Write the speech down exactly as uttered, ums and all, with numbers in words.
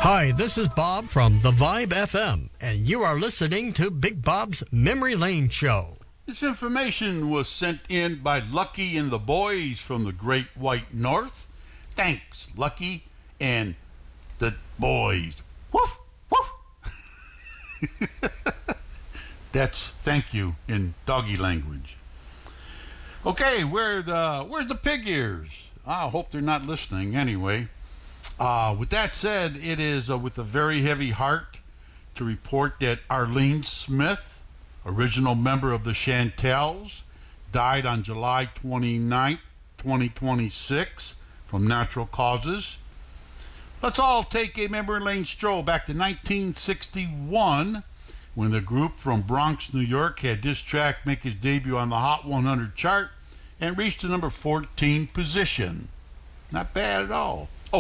Hi, this is Bob from The Vibe F M, and you are listening to Big Bob's Memory Lane Show. This information was sent in by Lucky and the boys from the Great White North. Thanks, Lucky and the boys. Woof, woof. That's thank you in doggy language. Okay, where the where's the pig ears? I hope they're not listening anyway. Uh, with that said, it is uh, with a very heavy heart to report that Arlene Smith, original member of the Chantels, died on July twenty-ninth, twenty twenty-six from natural causes. Let's all take a memory lane stroll back to nineteen sixty-one when the group from Bronx, New York had this track make its debut on the Hot one hundred chart and reached the number fourteen position. Not bad at all.